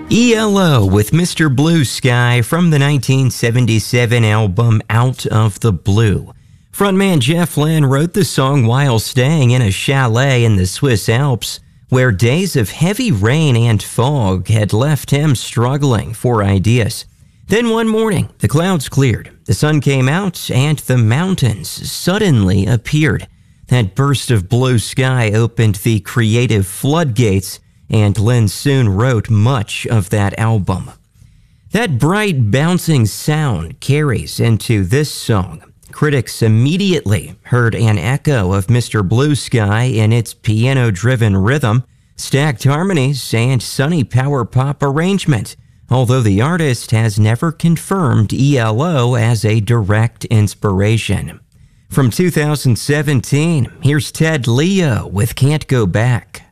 ELO with Mr. Blue Sky from the 1977 album Out of the Blue. Frontman Jeff Lynne wrote the song while staying in a chalet in the Swiss Alps, where days of heavy rain and fog had left him struggling for ideas. Then one morning, the clouds cleared, the sun came out, and the mountains suddenly appeared. That burst of blue sky opened the creative floodgates, and Lynne soon wrote much of that album. That bright, bouncing sound carries into this song. Critics immediately heard an echo of Mr. Blue Sky in its piano-driven rhythm, stacked harmonies, and sunny power pop arrangement, although the artist has never confirmed ELO as a direct inspiration. From 2017, here's Ted Leo with Can't Go Back.